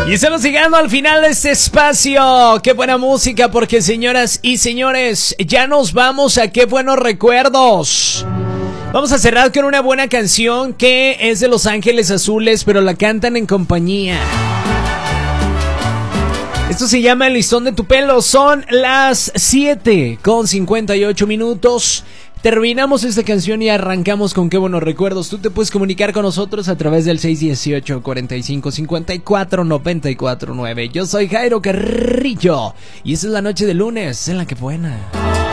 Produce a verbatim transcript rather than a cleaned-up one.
Y estamos llegando al final de este espacio. Qué buena música, porque señoras y señores, ya nos vamos a qué buenos recuerdos. Vamos a cerrar con una buena canción que es de Los Ángeles Azules, pero la cantan en compañía. Esto se llama El listón de tu pelo. Son las siete con cincuenta y ocho minutos. Terminamos esta canción y arrancamos con qué buenos recuerdos. Tú te puedes comunicar con nosotros a través del seis dieciocho, cuarenta y cinco, cincuenta y cuatro, noventa y cuatro nueve. Yo soy Jairo Carrillo y esta es la noche de lunes en La Que Buena.